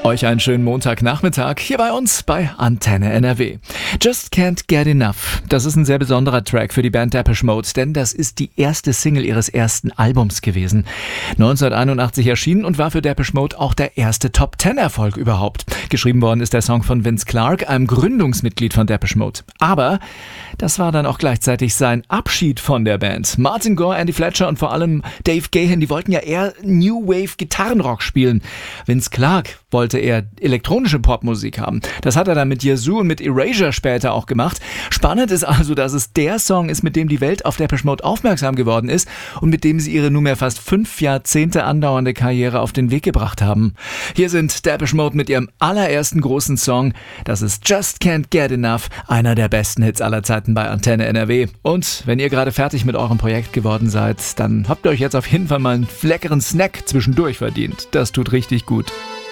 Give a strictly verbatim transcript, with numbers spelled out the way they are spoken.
Euch einen schönen Montagnachmittag hier bei uns bei Antenne N R W. Just Can't Get Enough. Das ist ein sehr besonderer Track für die Band Depeche Mode, denn das ist die erste Single ihres ersten Albums gewesen. neunzehnhunderteinundachtzig erschienen und war für Depeche Mode auch der erste Top-Ten-Erfolg überhaupt. Geschrieben worden ist der Song von Vince Clarke, einem Gründungsmitglied von Depeche Mode. Aber das war dann auch gleichzeitig sein Abschied von der Band. Martin Gore, Andy Fletcher und vor allem Dave Gahan, die wollten ja eher New Wave Gitarrenrock spielen. Vince Clarke wollte eher elektronische Popmusik haben. Das hat er dann mit Yazoo und mit Erasure später auch gemacht. Spannend ist also, dass es der Song ist, mit dem die Welt auf Depeche Mode aufmerksam geworden ist und mit dem sie ihre nunmehr fast fünf Jahrzehnte andauernde Karriere auf den Weg gebracht haben. Hier sind Depeche Mode mit ihrem allerersten großen Song. Das ist Just Can't Get Enough, einer der besten Hits aller Zeiten bei Antenne N R W. Und wenn ihr gerade fertig mit eurem Projekt geworden seid, dann habt ihr euch jetzt auf jeden Fall mal einen leckeren Snack zwischendurch verdient. Das tut richtig gut.